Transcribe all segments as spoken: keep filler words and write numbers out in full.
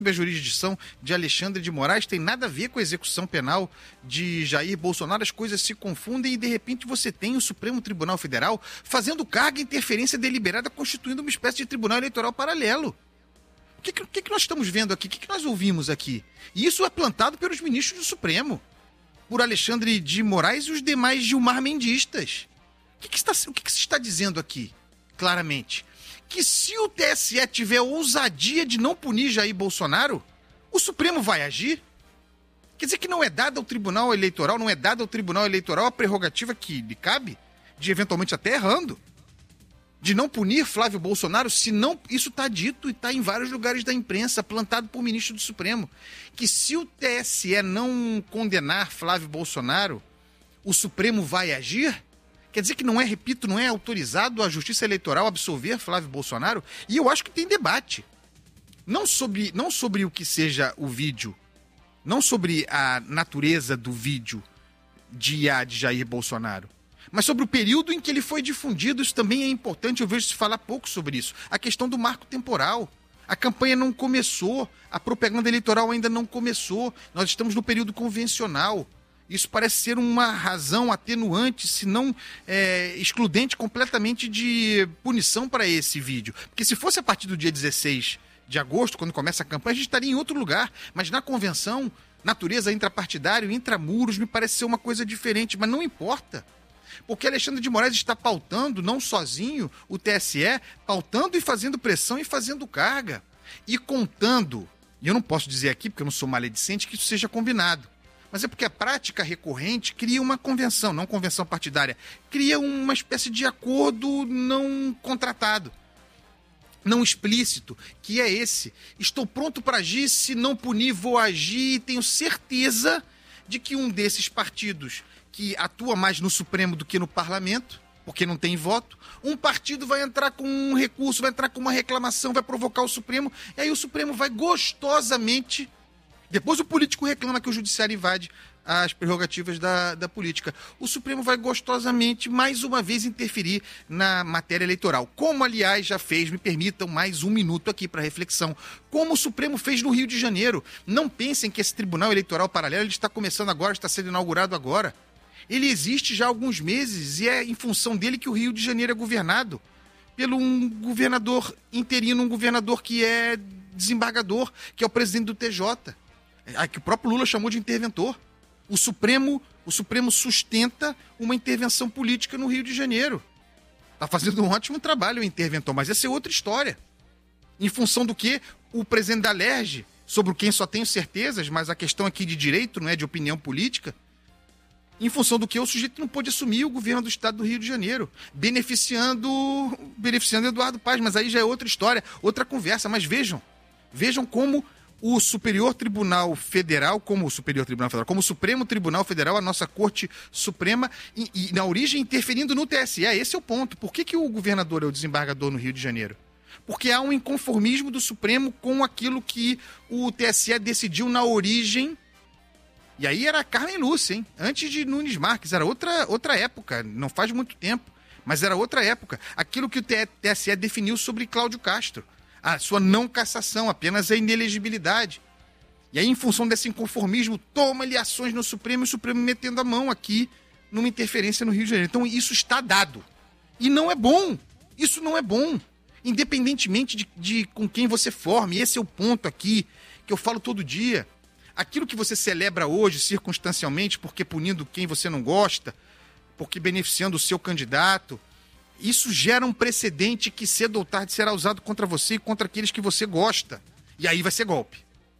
a jurisdição de Alexandre de Moraes, tem nada a ver com a execução penal de Jair Bolsonaro, as coisas se confundem e de repente você tem o Supremo Tribunal Federal fazendo carga e interferência deliberada, constituindo uma espécie de tribunal eleitoral paralelo. O que, que, que nós estamos vendo aqui? O que, que nós ouvimos aqui? E isso é plantado pelos ministros do Supremo, por Alexandre de Moraes e os demais gilmar-mendistas. O que, que, está, o que, que se está dizendo aqui, claramente? Que se o T S E tiver a ousadia de não punir Jair Bolsonaro, o Supremo vai agir? Quer dizer que não é dada ao Tribunal Eleitoral, não é dada ao Tribunal Eleitoral a prerrogativa que lhe cabe, de eventualmente até errando, de não punir Flávio Bolsonaro, se não, isso está dito e está em vários lugares da imprensa, plantado por ministro do Supremo, que se o T S E não condenar Flávio Bolsonaro, o Supremo vai agir? Quer dizer que não é, repito, não é autorizado a Justiça Eleitoral absolver Flávio Bolsonaro? E eu acho que tem debate. Não sobre, não sobre o que seja o vídeo, não sobre a natureza do vídeo de I A de Jair Bolsonaro, mas sobre o período em que ele foi difundido. Isso também é importante, eu vejo se falar pouco sobre isso. A questão do marco temporal. A campanha não começou, a propaganda eleitoral ainda não começou, nós estamos no período convencional. Isso parece ser uma razão atenuante, se não é, excludente completamente de punição para esse vídeo. Porque se fosse a partir do dia dezesseis de agosto, quando começa a campanha, a gente estaria em outro lugar. Mas na convenção, natureza intrapartidário, intramuros, me parece ser uma coisa diferente. Mas não importa. Porque Alexandre de Moraes está pautando, não sozinho, o T S E, pautando e fazendo pressão e fazendo carga. E contando, e eu não posso dizer aqui, porque eu não sou maledicente, que isso seja combinado. Mas é porque a prática recorrente cria uma convenção, não convenção partidária, cria uma espécie de acordo não contratado, não explícito, que é esse. Estou pronto para agir, se não punir, vou agir, e tenho certeza de que um desses partidos que atua mais no Supremo do que no Parlamento, porque não tem voto, um partido vai entrar com um recurso, vai entrar com uma reclamação, vai provocar o Supremo, e aí o Supremo vai gostosamente... Depois o político reclama que o judiciário invade as prerrogativas da, da política. O Supremo vai gostosamente, mais uma vez, interferir na matéria eleitoral. Como, aliás, já fez, me permitam mais um minuto aqui para reflexão, como o Supremo fez no Rio de Janeiro. Não pensem que esse Tribunal Eleitoral Paralelo ele está começando agora, está sendo inaugurado agora. Ele existe já há alguns meses e é em função dele que o Rio de Janeiro é governado. Pelo um governador interino, um governador que é desembargador, que é o presidente do T J, que o próprio Lula chamou de interventor. O Supremo, o Supremo sustenta uma intervenção política no Rio de Janeiro. Está fazendo um ótimo trabalho o interventor, mas essa é outra história. Em função do que o presidente da Alerj, sobre quem só tenho certezas, mas a questão aqui de direito, não é de opinião política, em função do que o sujeito não pôde assumir o governo do estado do Rio de Janeiro, beneficiando, beneficiando Eduardo Paes, mas aí já é outra história, outra conversa. Mas vejam, vejam como o Superior Tribunal Federal, como o Superior Tribunal Federal, como o Supremo Tribunal Federal, a nossa Corte Suprema, e, e na origem interferindo no T S E. Esse é o ponto. Por que, que o governador é o desembargador no Rio de Janeiro? Porque há um inconformismo do Supremo com aquilo que o T S E decidiu na origem. E aí era Carmen Lúcia, hein? Antes de Nunes Marques, era outra, outra época, não faz muito tempo, mas era outra época. Aquilo que o T S E definiu sobre Cláudio Castro. A sua não cassação, apenas a inelegibilidade. E aí, em função desse inconformismo, toma-lhe ações no Supremo e o Supremo metendo a mão aqui numa interferência no Rio de Janeiro. Então, isso está dado. E não é bom. Isso não é bom. Independentemente de, de com quem você forme. Esse é o ponto aqui que eu falo todo dia. Aquilo que você celebra hoje, circunstancialmente, porque punindo quem você não gosta, porque beneficiando o seu candidato... Isso gera um precedente que cedo ou tarde será usado contra você e contra aqueles que você gosta. E aí vai ser golpe.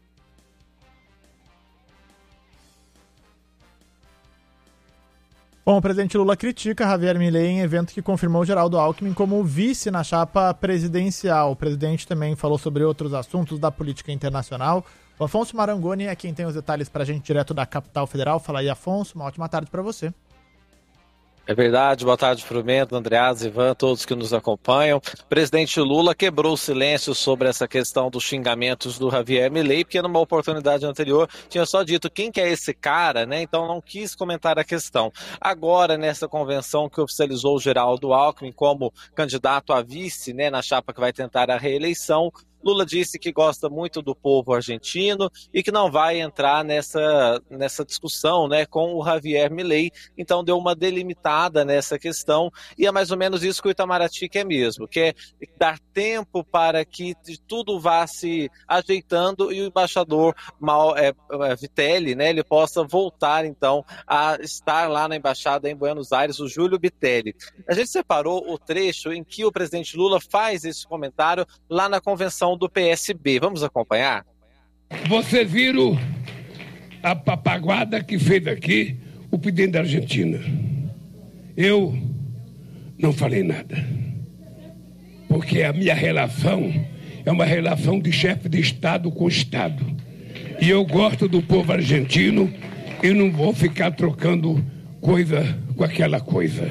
Bom, o presidente Lula critica Javier Milei em evento que confirmou Geraldo Alckmin como vice na chapa presidencial. O presidente também falou sobre outros assuntos da política internacional. O Afonso Marangoni é quem tem os detalhes para a gente direto da capital federal. Fala aí, Afonso. Uma ótima tarde para você. É verdade, boa tarde, Frumento, Andreas, Ivan, todos que nos acompanham. O presidente Lula quebrou o silêncio sobre essa questão dos xingamentos do Javier Milei, porque numa oportunidade anterior tinha só dito quem que é esse cara, né? Então não quis comentar a questão. Agora, nessa convenção que oficializou o Geraldo Alckmin como candidato a vice, né, na chapa que vai tentar a reeleição, Lula disse que gosta muito do povo argentino e que não vai entrar nessa, nessa discussão, né, com o Javier Milei. Então deu uma delimitada nessa questão e é mais ou menos isso que o Itamaraty quer mesmo, quer dar tempo para que tudo vá se ajeitando e o embaixador Mal, é, Vitelli, né, ele possa voltar então a estar lá na embaixada em Buenos Aires, o Júlio Vitelli. A gente separou o trecho em que o presidente Lula faz esse comentário lá na convenção do P S B. Vamos acompanhar? Vocês viram a papaguada que fez aqui o presidente da Argentina. Eu não falei nada, porque a minha relação é uma relação de chefe de Estado com Estado. E eu gosto do povo argentino e não vou ficar trocando coisa com aquela coisa.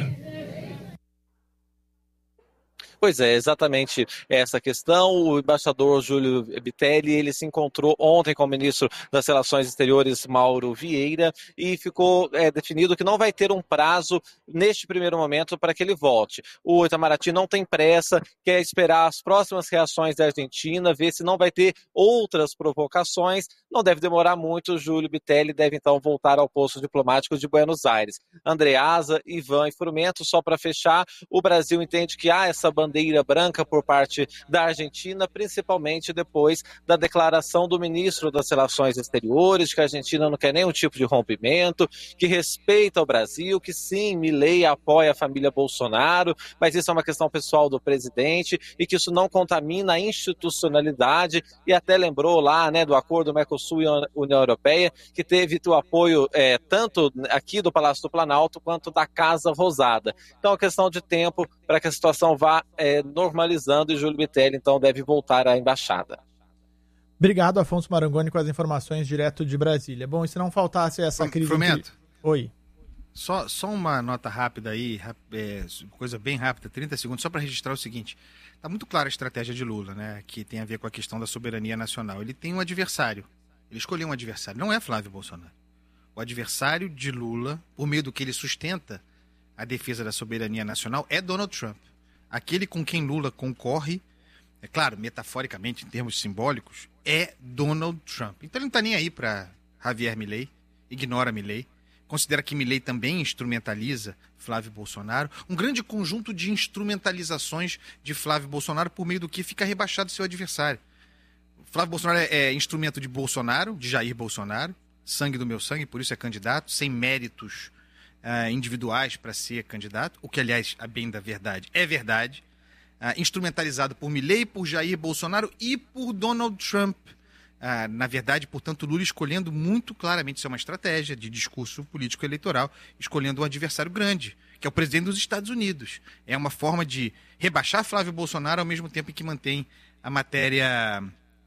Pois é, exatamente essa questão. O embaixador Júlio Vitelli, ele se encontrou ontem com o ministro das Relações Exteriores, Mauro Vieira, e ficou é, definido que não vai ter um prazo neste primeiro momento para que ele volte. O Itamaraty não tem pressa, quer esperar as próximas reações da Argentina, ver se não vai ter outras provocações. Não deve demorar muito, o Júlio Vitelli deve então voltar ao posto diplomático de Buenos Aires. Andreasa, Ivan e Frumento, só para fechar, o Brasil entende que há essa bandeira bandeira branca por parte da Argentina, principalmente depois da declaração do ministro das Relações Exteriores, que a Argentina não quer nenhum tipo de rompimento, que respeita o Brasil, que sim, Milei apoia a família Bolsonaro, mas isso é uma questão pessoal do presidente e que isso não contamina a institucionalidade, e até lembrou lá, né, do acordo Mercosul e União Europeia, que teve o apoio é, tanto aqui do Palácio do Planalto quanto da Casa Rosada. Então é questão de tempo para que a situação vá É, normalizando e Júlio Vitelli, então, deve voltar à embaixada. Obrigado, Afonso Marangoni, com as informações direto de Brasília. Bom, e se não faltasse essa crise... Frumento. Oi. Só, só uma nota rápida aí, é, coisa bem rápida, trinta segundos, só para registrar o seguinte. Está muito clara a estratégia de Lula, né, que tem a ver com a questão da soberania nacional. Ele tem um adversário. Ele escolheu um adversário. Não é Flávio Bolsonaro. O adversário de Lula, por meio do que ele sustenta a defesa da soberania nacional, é Donald Trump. Aquele com quem Lula concorre, é claro, metaforicamente, em termos simbólicos, é Donald Trump. Então ele não está nem aí para Javier Milei, ignora Milei, considera que Milei também instrumentaliza Flávio Bolsonaro. Um grande conjunto de instrumentalizações de Flávio Bolsonaro, por meio do que fica rebaixado seu adversário. Flávio Bolsonaro é, é instrumento de Bolsonaro, de Jair Bolsonaro, sangue do meu sangue, por isso é candidato, sem méritos Uh, individuais para ser candidato, o que, aliás, a bem da verdade, é verdade, uh, instrumentalizado por Milei, por Jair Bolsonaro e por Donald Trump. Uh, na verdade, portanto, Lula escolhendo muito claramente, isso é uma estratégia de discurso político eleitoral, escolhendo um adversário grande, que é o presidente dos Estados Unidos. É uma forma de rebaixar Flávio Bolsonaro ao mesmo tempo que mantém a matéria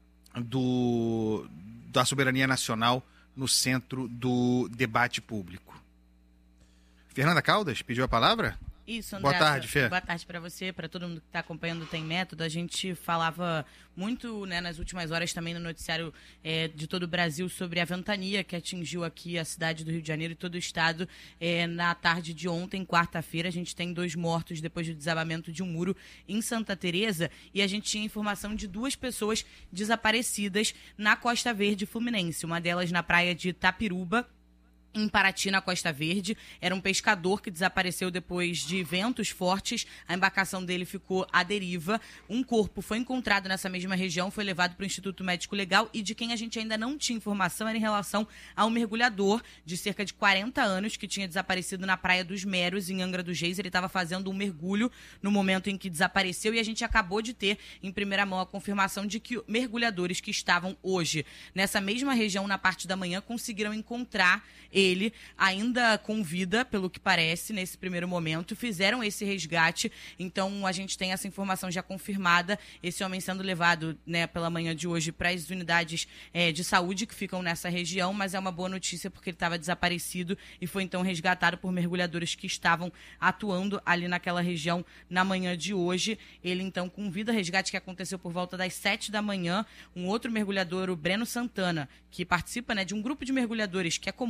do, da soberania nacional no centro do debate público. Fernanda Caldas pediu a palavra? Isso, André. Boa tarde, Fê. Boa tarde para você, para todo mundo que está acompanhando o Tem Método. A gente falava muito, né, nas últimas horas também no noticiário é, de todo o Brasil sobre a ventania que atingiu aqui a cidade do Rio de Janeiro e todo o estado é, na tarde de ontem, quarta-feira. A gente tem dois mortos depois do desabamento de um muro em Santa Teresa e a gente tinha informação de duas pessoas desaparecidas na Costa Verde Fluminense. Uma delas na praia de Itapiruba, em Paraty, na Costa Verde. Era um pescador que desapareceu depois de ventos fortes. A embarcação dele ficou à deriva. Um corpo foi encontrado nessa mesma região, foi levado para o Instituto Médico Legal e de quem a gente ainda não tinha informação era em relação a um mergulhador de cerca de quarenta anos que tinha desaparecido na Praia dos Meros, em Angra dos Reis. Ele estava fazendo um mergulho no momento em que desapareceu e a gente acabou de ter em primeira mão a confirmação de que mergulhadores que estavam hoje nessa mesma região na parte da manhã conseguiram encontrar ele ainda com vida, pelo que parece, nesse primeiro momento, fizeram esse resgate, então a gente tem essa informação já confirmada, esse homem sendo levado, né, pela manhã de hoje para as unidades é, de saúde que ficam nessa região, mas é uma boa notícia porque ele estava desaparecido e foi então resgatado por mergulhadores que estavam atuando ali naquela região na manhã de hoje. Ele então com vida, resgate que aconteceu por volta das sete da manhã, um outro mergulhador, o Breno Santana, que participa, né, de um grupo de mergulhadores que é comum aqui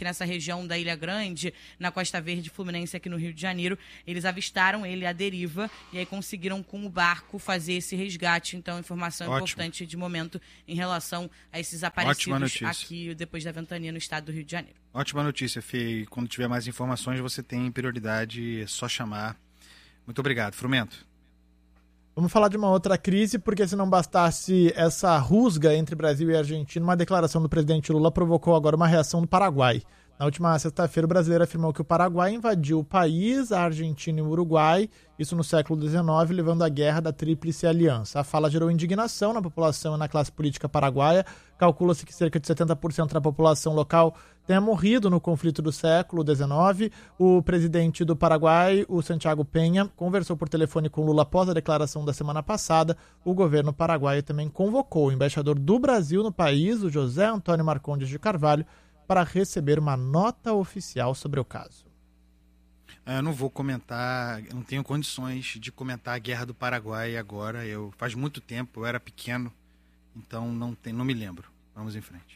aqui nessa região da Ilha Grande, na Costa Verde Fluminense, aqui no Rio de Janeiro. Eles avistaram ele à deriva e aí conseguiram com o barco fazer esse resgate. Então, informação Ótimo. importante de momento em relação a esses desaparecidos aqui depois da ventania no estado do Rio de Janeiro. Ótima notícia, Fê. Quando tiver mais informações, você tem prioridade, é só chamar. Muito obrigado. Frumento. Vamos falar de uma outra crise, porque se não bastasse essa rusga entre Brasil e Argentina, uma declaração do presidente Lula provocou agora uma reação do Paraguai. Na última sexta-feira, o brasileiro afirmou que o Paraguai invadiu o país, a Argentina e o Uruguai, isso no século dezenove, levando à guerra da Tríplice Aliança. A fala gerou indignação na população e na classe política paraguaia. Calcula-se que cerca de setenta por cento da população local tenha morrido no conflito do século dezenove. O presidente do Paraguai, o Santiago Peña, conversou por telefone com Lula após a declaração da semana passada. O governo paraguaio também convocou o embaixador do Brasil no país, o José Antônio Marcondes de Carvalho, para receber uma nota oficial sobre o caso. Eu não vou comentar, eu não tenho condições de comentar a guerra do Paraguai agora. Eu, faz muito tempo, eu era pequeno, então não, tem, não me lembro. Vamos em frente.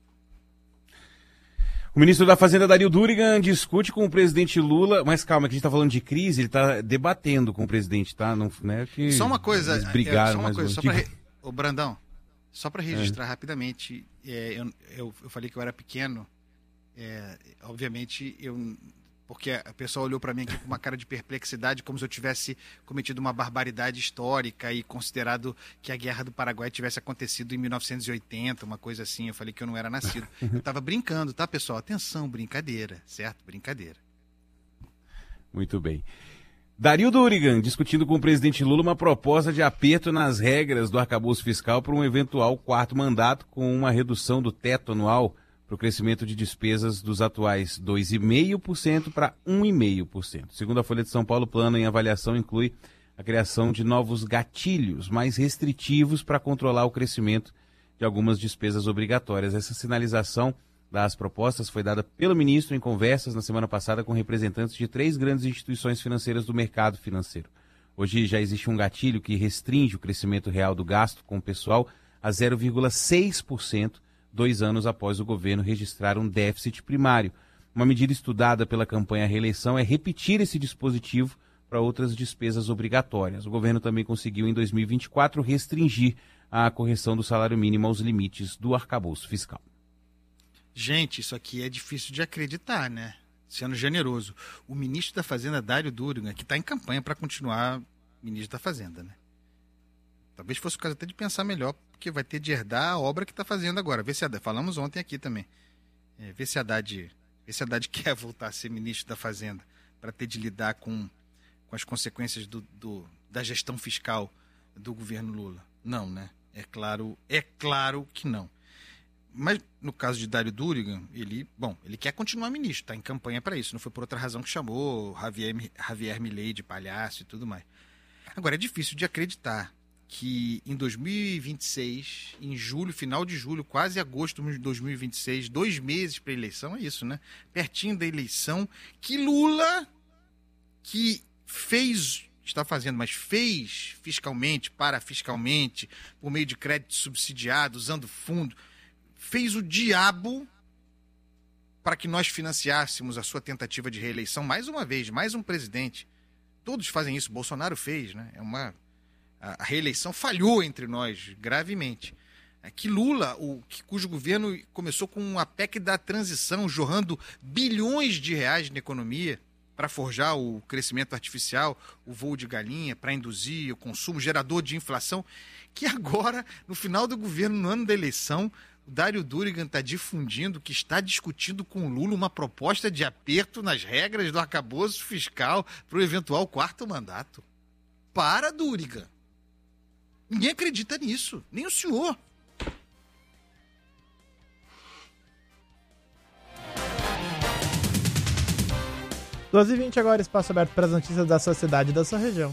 O ministro da Fazenda, Dario Durigan, discute com o presidente Lula, mas calma, que a gente está falando de crise, ele está debatendo com o presidente, tá? Não, né, que só uma coisa, eles brigaram, é, só uma mas coisa, só para re... Ô, Brandão, só para registrar é. rapidamente, é, eu, eu, eu falei que eu era pequeno, é, obviamente, eu, porque a pessoa olhou para mim aqui com uma cara de perplexidade, como se eu tivesse cometido uma barbaridade histórica e considerado que a Guerra do Paraguai tivesse acontecido em mil novecentos e oitenta, uma coisa assim. Eu falei que eu não era nascido. Eu estava brincando, tá, pessoal? Atenção, brincadeira, certo? Brincadeira. Muito bem. Dario Durigan discutindo com o presidente Lula uma proposta de aperto nas regras do arcabouço fiscal para um eventual quarto mandato, com uma redução do teto anual para o crescimento de despesas dos atuais dois vírgula cinco por cento para um vírgula cinco por cento. Segundo a Folha de São Paulo, o plano em avaliação inclui a criação de novos gatilhos mais restritivos para controlar o crescimento de algumas despesas obrigatórias. Essa sinalização das propostas foi dada pelo ministro em conversas na semana passada com representantes de três grandes instituições financeiras do mercado financeiro. Hoje já existe um gatilho que restringe o crescimento real do gasto com o pessoal a zero vírgula seis por cento, dois anos após o governo registrar um déficit primário. Uma medida estudada pela campanha à reeleição é repetir esse dispositivo para outras despesas obrigatórias. O governo também conseguiu, em dois mil e vinte e quatro, restringir a correção do salário mínimo aos limites do arcabouço fiscal. Gente, isso aqui é difícil de acreditar, né? Sendo generoso. O ministro da Fazenda, Dario Durigan, que está em campanha para continuar ministro da Fazenda, né? Talvez fosse o caso até de pensar melhor, porque vai ter de herdar a obra que está fazendo agora. Vê se Haddad, falamos ontem aqui também. É, vê se Haddad, vê se Haddad quer voltar a ser ministro da Fazenda para ter de lidar com, com as consequências do, do, da gestão fiscal do governo Lula. Não, né? É claro, é claro que não. Mas no caso de Dario Durigan, ele, bom, ele quer continuar ministro, está em campanha para isso. Não foi por outra razão que chamou Javier, Javier Milei de palhaço e tudo mais. Agora, é difícil de acreditar que em dois mil e vinte e seis, em julho, final de julho, quase agosto de dois mil e vinte e seis, dois meses para a eleição, é isso, né? Pertinho da eleição, que Lula, que fez, está fazendo, mas fez fiscalmente, parafiscalmente, por meio de crédito subsidiado, usando fundo, fez o diabo para que nós financiássemos a sua tentativa de reeleição mais uma vez, mais um presidente. Todos fazem isso, Bolsonaro fez, né? É uma... A reeleição falhou entre nós gravemente. É que Lula, o, que, cujo governo começou com a P E C da transição, jorrando bilhões de reais na economia para forjar o crescimento artificial, o voo de galinha, para induzir o consumo, gerador de inflação, que agora, no final do governo, no ano da eleição, o Dario Durigan está difundindo que está discutindo com o Lula uma proposta de aperto nas regras do arcabouço fiscal para o eventual quarto mandato. Para, Durigan! Ninguém acredita nisso, nem o senhor. doze e vinte agora, espaço aberto para as notícias da sua cidade e da sua região.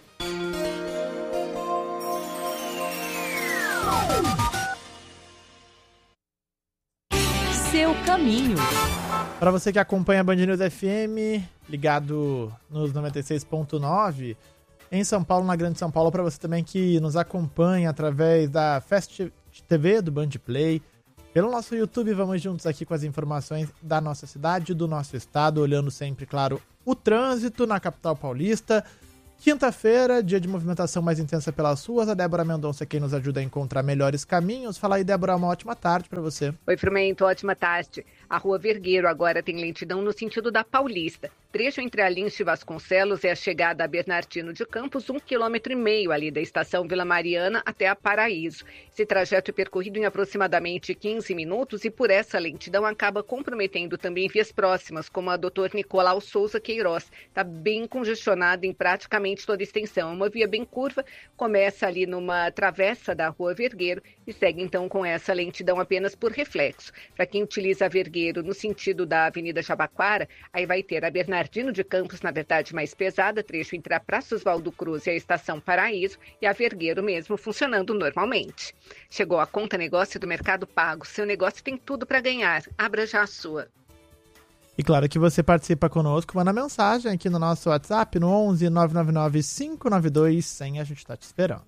Seu caminho. Para você que acompanha a Band News F M, ligado nos noventa e seis ponto nove, em São Paulo, na Grande São Paulo, para você também que nos acompanha através da Fast T V, do Band Play, Pelo nosso YouTube, vamos juntos aqui com as informações da nossa cidade, do nosso estado, olhando sempre, claro, o trânsito na capital paulista. Quinta-feira, dia de movimentação mais intensa pelas ruas. A Débora Mendonça, quem nos ajuda a encontrar melhores caminhos. Fala aí, Débora, uma ótima tarde para você. Oi, Frumento, ótima tarde. A Rua Vergueiro agora tem lentidão no sentido da Paulista. Trecho entre a Lins e Vasconcelos é a chegada a Bernardino de Campos, um quilômetro e meio ali da estação Vila Mariana até a Paraíso. Esse trajeto é percorrido em aproximadamente quinze minutos e por essa lentidão acaba comprometendo também vias próximas, como a doutor Nicolau Souza Queiroz. Está bem congestionada em praticamente toda a extensão. Uma via bem curva, começa ali numa travessa da Rua Vergueiro e segue então com essa lentidão apenas por reflexo. Para quem utiliza a Vergueiro no sentido da Avenida Jabaquara, aí vai ter a Bernardino de Campos, na verdade mais pesada, trecho entre a Praça Oswaldo Cruz e a Estação Paraíso, e a Vergueiro mesmo funcionando normalmente. Chegou a Conta Negócio do Mercado Pago. Seu negócio tem tudo para ganhar. Abra já a sua. E claro que você participa conosco, manda mensagem aqui no nosso WhatsApp no onze nove nove nove cinco nove dois cem, a gente está te esperando.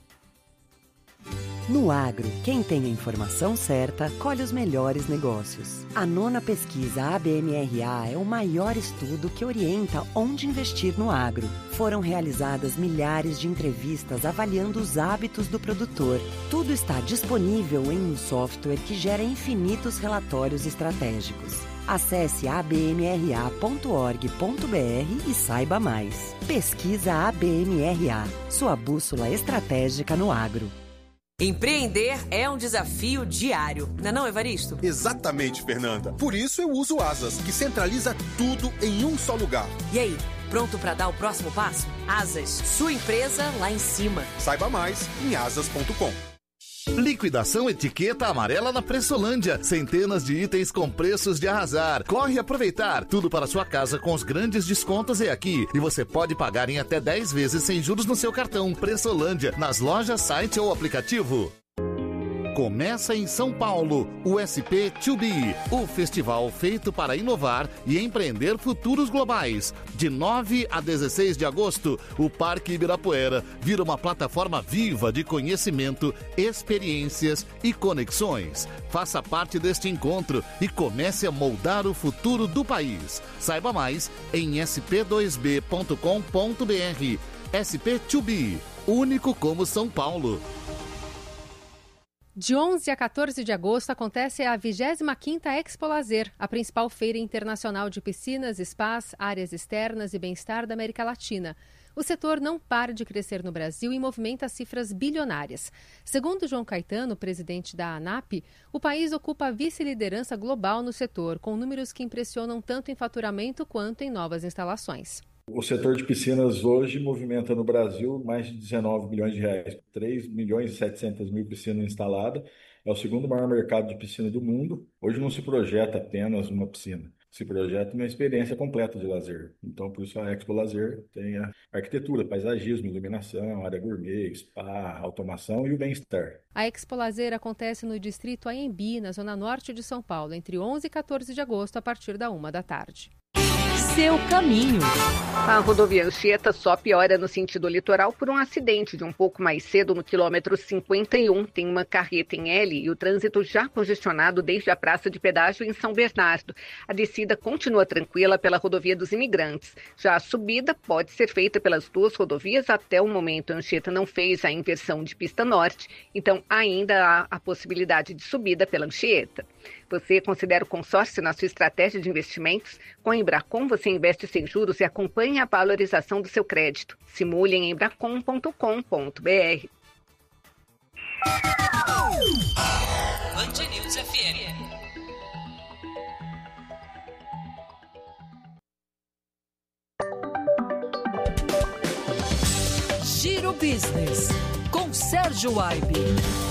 No agro, quem tem a informação certa, colhe os melhores negócios. A nona pesquisa A B M R A é o maior estudo que orienta onde investir no agro. Foram realizadas milhares de entrevistas avaliando os hábitos do produtor. Tudo está disponível em um software que gera infinitos relatórios estratégicos. Acesse a b m r a ponto org ponto b r e saiba mais. Pesquisa A B M R A, sua bússola estratégica no agro. Empreender é um desafio diário, não é não, Evaristo? Exatamente, Fernanda. Por isso eu uso o Asas, que centraliza tudo em um só lugar. E aí, pronto para dar o próximo passo? Asas, sua empresa lá em cima. Saiba mais em asas ponto com. Liquidação etiqueta amarela na Pressolândia. Centenas de itens com preços de arrasar. Corre aproveitar. Tudo para sua casa com os grandes descontos é aqui. E você pode pagar em até dez vezes sem juros no seu cartão. Pressolândia, nas lojas, site ou aplicativo. Começa em São Paulo, o S P dois B, o festival feito para inovar e empreender futuros globais. De nove a dezesseis de agosto, o Parque Ibirapuera vira uma plataforma viva de conhecimento, experiências e conexões. Faça parte deste encontro e comece a moldar o futuro do país. Saiba mais em s p dois b ponto com ponto b r. S P dois B, único como São Paulo. De onze a quatorze de agosto acontece a vigésima quinta Expo Lazer, a principal feira internacional de piscinas, spas, áreas externas e bem-estar da América Latina. O setor não para de crescer no Brasil e movimenta cifras bilionárias. Segundo João Caetano, presidente da ANAP, o país ocupa a vice-liderança global no setor, com números que impressionam tanto em faturamento quanto em novas instalações. O setor de piscinas hoje movimenta no Brasil mais de dezenove bilhões de reais, três milhões e setecentas mil piscinas instaladas. É o segundo maior mercado de piscina do mundo. Hoje não se projeta apenas uma piscina, se projeta uma experiência completa de lazer. Então, por isso a Expo Lazer tem a arquitetura, paisagismo, iluminação, área gourmet, spa, automação e o bem-estar. A Expo Lazer acontece no distrito Anhembi, na zona norte de São Paulo, entre onze e quatorze de agosto, a partir da uma da tarde. Seu caminho. A rodovia Anchieta só piora no sentido litoral por um acidente de um pouco mais cedo no quilômetro cinquenta e um. Tem uma carreta em L e o trânsito já congestionado desde a praça de pedágio em São Bernardo. A descida continua tranquila pela rodovia dos Imigrantes. Já a subida pode ser feita pelas duas rodovias. Até o momento, a Anchieta não fez a inversão de pista norte, então ainda há a possibilidade de subida pela Anchieta. Você considera o consórcio na sua estratégia de investimentos? Com a Embracon, você investe sem juros e acompanha a valorização do seu crédito. Simule em embracon ponto com ponto b r. Band News F M. Giro Business, com Sérgio Aibe.